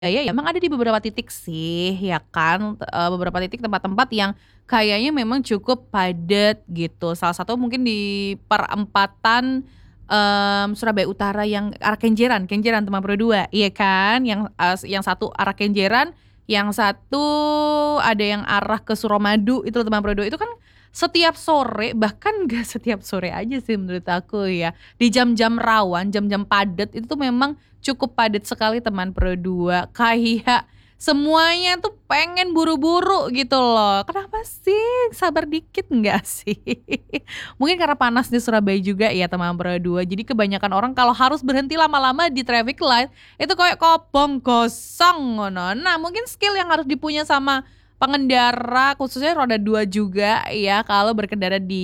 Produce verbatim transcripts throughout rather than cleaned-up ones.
Ya, emang ada di beberapa titik sih, ya kan, eee, beberapa titik tempat-tempat yang kayaknya memang cukup padat gitu. Salah satu mungkin di perempatan, mmm, Surabaya Utara yang arah Kenjeran Kenjeran Temanggung dua, iya kan? Yang, eee, yang satu arah Kenjeran, yang satu ada yang arah ke Suramadu itu Temanggung dua, itu kan setiap sore, bahkan nggak setiap sore aja sih menurut aku ya, di jam-jam rawan, jam-jam padat itu tuh memang cukup padat sekali teman Pro dua, kayak semuanya tuh pengen buru-buru gitu loh. Kenapa sih? Sabar dikit nggak sih? Mungkin karena panas di Surabaya juga ya teman Pro dua, jadi kebanyakan orang kalau harus berhenti lama-lama di traffic light, itu kayak kobong gosong ngono. Nah, mungkin skill yang harus dipunya sama pengendara khususnya roda dua juga ya kalau berkendara di,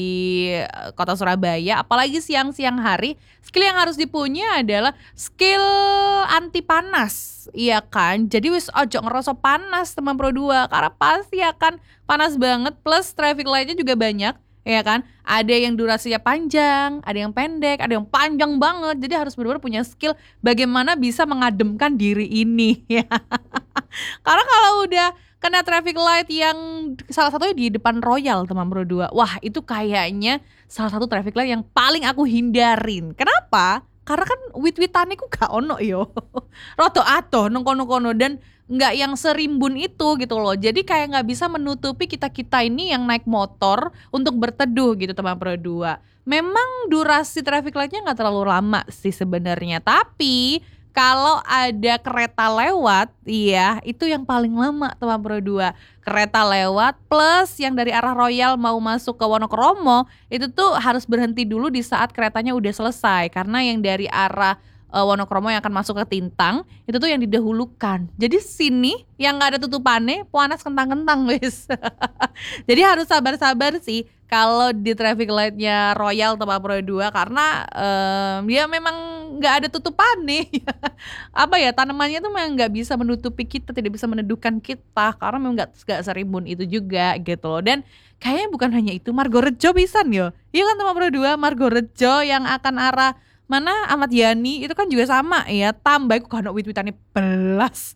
eee, kota Surabaya apalagi siang-siang hari, skill yang harus dipunya adalah skill anti panas, iya kan? Jadi wis ojo ngerasa panas teman Pro dua karena pasti akan panas banget plus traffic light-nya juga banyak, ya kan? Ada yang durasinya panjang, ada yang pendek, ada yang panjang banget, jadi harus bener-bener punya skill bagaimana bisa mengademkan diri ini ya. Karena kalau udah kena traffic light yang salah satunya di depan Royal teman Pro dua, wah itu kayaknya salah satu traffic light yang paling aku hindarin. Kenapa? Karena kan wit-witane ku gak ono yo. Rada adoh nang kono-kono dan nggak yang serimbun itu gitu loh. Jadi kayak nggak bisa menutupi kita-kita ini yang naik motor untuk berteduh gitu teman Pro dua. Memang durasi traffic light-nya nggak terlalu lama sih sebenarnya, tapi kalau ada kereta lewat, iya, itu yang paling lama teman Pro dua. Kereta lewat plus yang dari arah Royal mau masuk ke Wonokromo, itu tuh harus berhenti dulu di saat keretanya udah selesai. Karena yang dari arah, eee, Wonokromo yang akan masuk ke Tintang, itu tuh yang didahulukan. Jadi sini yang nggak ada tutupannya, panas kentang-kentang wis. Jadi harus sabar-sabar sih kalau di traffic light-nya Royal Temanggung Pro dua karena, mmm, ya memang nggak ada tutupannya. Apa ya, tanamannya tuh memang nggak bisa menutupi kita, tidak bisa meneduhkan kita karena memang nggak nggak serimbun itu juga gitu loh. Dan kayaknya bukan hanya itu, Margorejo pisan yo, iya kan Temanggung Pro dua, Margorejo yang akan arah mana, Ahmad Yani itu kan juga sama ya, tambah iku gak ono wit-witane belas.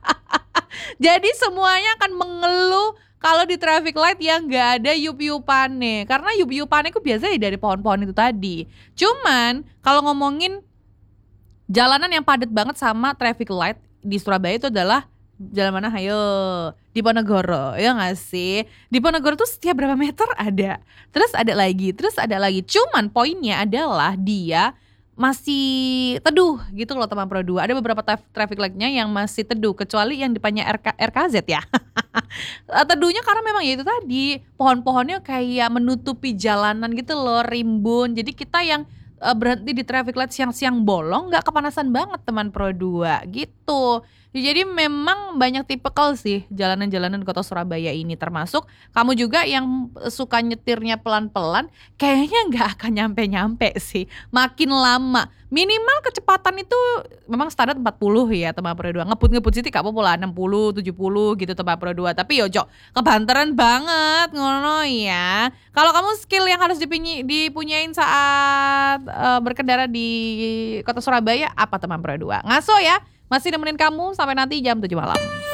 Jadi semuanya akan mengeluh kalau di traffic light yang nggak ada yup-yupane, karena yup-yupane itu biasanya dari pohon-pohon itu tadi. Cuman kalau ngomongin jalanan yang padat banget sama traffic light di Surabaya itu adalah jalan mana hayo? Diponegoro, ya nggak sih? Diponegoro tuh setiap berapa meter ada, terus ada lagi, terus ada lagi. Cuman poinnya adalah dia masih teduh gitu loh teman Pro dua. Ada beberapa traf traffic light-nya yang masih teduh kecuali yang depannya RK RKZ ya. Eee, teduhnya karena memang ya itu tadi, pohon-pohonnya kayak menutupi jalanan gitu loh, rimbun. Jadi kita yang, eee, berhenti di traffic light siang-siang bolong nggak kepanasan banget teman Pro dua, gitu. Jadi memang banyak tipikal sih jalanan-jalanan kota Surabaya ini, termasuk kamu juga yang, eee, suka nyetirnya pelan-pelan, kayaknya nggak akan nyampe-nyampe sih, makin lama. Minimal kecepatan itu memang standar empat puluh ya teman Pro dua, ngebut-ngebut sithik gak apa-apa lah enam puluh, tujuh puluh gitu teman Pro dua, tapi ya ojo kebanteran banget ngono ya. Kalau kamu skill yang harus dipinyi dipunyain saat, eee, berkendara di kota Surabaya apa teman Pro dua? Ngaso ya, masih nemenin kamu sampai nanti jam tujuh malam.